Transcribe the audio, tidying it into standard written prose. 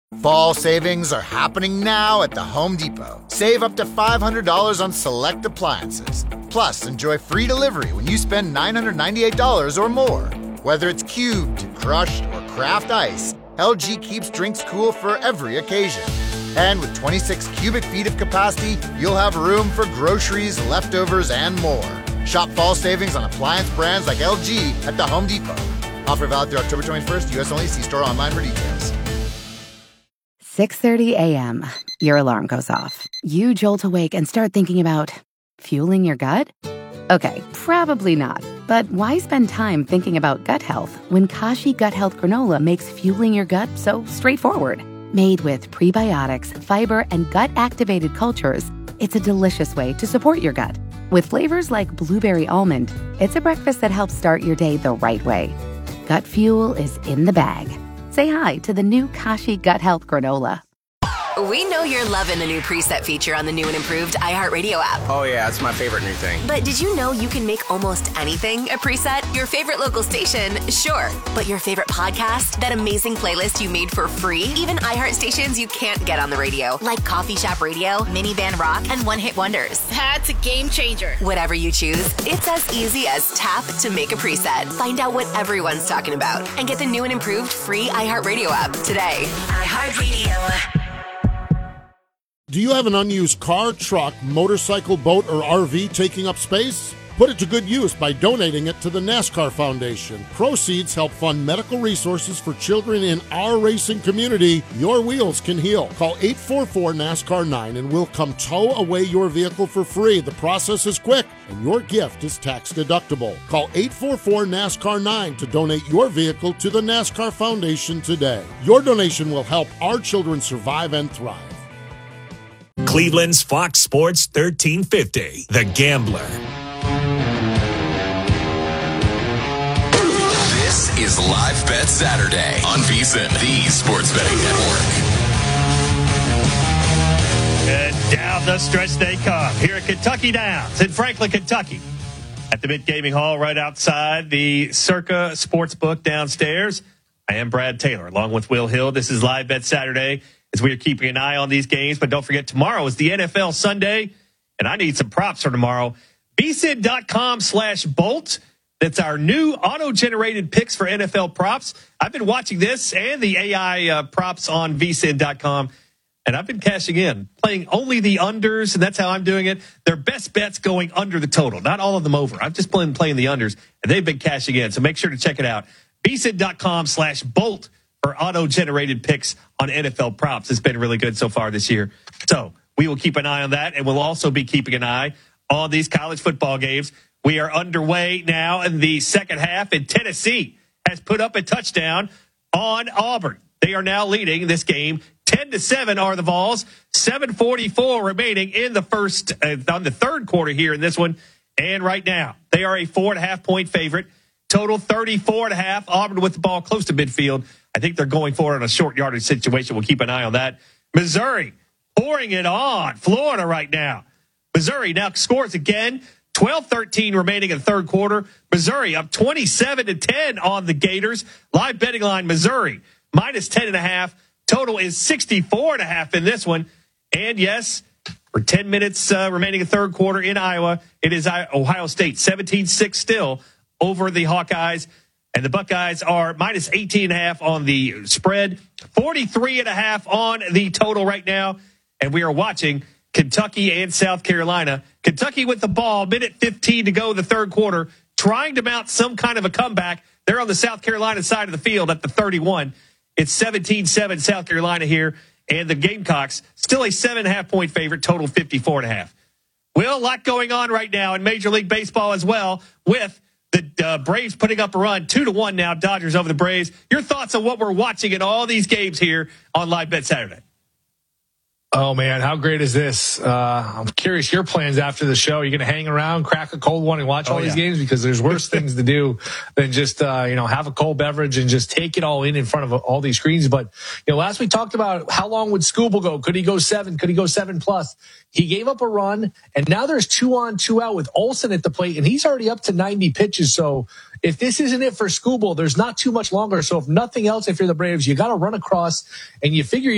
Fall savings are happening now at the Home Depot. Save up to $500 on select appliances. Plus, enjoy free delivery when you spend $998 or more. Whether it's cubed, crushed, or craft ice, LG keeps drinks cool for every occasion. And with 26 cubic feet of capacity, you'll have room for groceries, leftovers, and more. Shop fall savings on appliance brands like LG at the Home Depot. Offer valid through October 21st, U.S. only. See store online for details. 6:30 a.m. Your alarm goes off. You jolt awake and start thinking about fueling your gut? Okay, probably not. But why spend time thinking about gut health when Kashi Gut Health Granola makes fueling your gut so straightforward? Made with prebiotics, fiber, and gut-activated cultures, it's a delicious way to support your gut. With flavors like blueberry almond, it's a breakfast that helps start your day the right way. Gut fuel is in the bag. Say hi to the new Kashi Gut Health Granola. We know you're loving the new preset feature on the new and improved iHeartRadio app. Oh yeah, that's my favorite new thing. But did you know you can make almost anything a preset? Your favorite local station, sure. But your favorite podcast, that amazing playlist you made for free? Even iHeart stations you can't get on the radio, like Coffee Shop Radio, Minivan Rock, and One Hit Wonders. That's a game changer. Whatever you choose, it's as easy as tap to make a preset. Find out what everyone's talking about and get the new and improved free iHeartRadio app today. iHeartRadio. Do you have an unused car, truck, motorcycle, boat, or RV taking up space? Put it to good use by donating it to the NASCAR Foundation. Proceeds help fund medical resources for children in our racing community. Your wheels can heal. Call 844-NASCAR-9 and we'll come tow away your vehicle for free. The process is quick and your gift is tax deductible. Call 844-NASCAR-9 to donate your vehicle to the NASCAR Foundation today. Your donation will help our children survive and thrive. Cleveland's Fox Sports 1350, The Gambler. This is Live Bet Saturday on VSiN, the Sports Betting Network. And down the stretch they come here at Kentucky Downs in Franklin, Kentucky. At the Mint Gaming Hall right outside the Circa Sportsbook downstairs. I am Brad Taylor along with Will Hill. This is Live Bet Saturday as we are keeping an eye on these games. But don't forget, tomorrow is the NFL Sunday, and I need some props for tomorrow. VSiN.com/Bolt. That's our new auto-generated picks for NFL props. I've been watching this and the AI props on VSiN.com, and I've been cashing in, playing only the unders, and that's how I'm doing it. Their best bets going under the total, not all of them over. I'm just playing the unders, and they've been cashing in, so make sure to check it out. VSiN.com/Bolt for auto-generated picks on NFL props. It's been really good so far this year. So we will keep an eye on that, and we'll also be keeping an eye on these college football games. We are underway now in the second half, and Tennessee has put up a touchdown on Auburn. They are now leading this game 10-7 are the Vols. 7:44 remaining in the third quarter here in this one. And right now, they are a 4.5-point favorite. Total 34.5. Auburn with the ball close to midfield. I think they're going for it on a short yardage situation. We'll keep an eye on that. Missouri pouring it on Florida right now. Missouri now scores again. 12-13 remaining in the third quarter. Missouri up 27-10 on the Gators. Live betting line, Missouri minus 10.5. Total is 64.5 in this one. And yes, for 10 minutes remaining in the third quarter in Iowa, it is Ohio State 17-6 still over the Hawkeyes. And the Buckeyes are minus 18.5 on the spread, 43.5 on the total right now. And we are watching Kentucky and South Carolina. Kentucky with the ball, minute 15 to go in the third quarter, trying to mount some kind of a comeback. They're on the South Carolina side of the field at the 31. It's 17-7 South Carolina here. And the Gamecocks, still a 7.5-point favorite, total 54.5. Will, a lot going on right now in Major League Baseball as well, with the Braves putting up a run, 2-1 now, Dodgers over the Braves. Your thoughts on what we're watching in all these games here on Live Bet Saturday? Oh, man, how great is this? I'm curious your plans after the show. Are you going to hang around, crack a cold one, and watch all these games? Because there's worse things to do than just, have a cold beverage and just take it all in front of all these screens. But, last we talked about how long would Skubal go? Could he go 7? Could he go 7+? He gave up a run, and now there's 2 on, 2 out with Olsen at the plate, and he's already up to 90 pitches. So if this isn't it for Skubal, there's not too much longer. So if nothing else, if you're the Braves, you got to run across, and you figure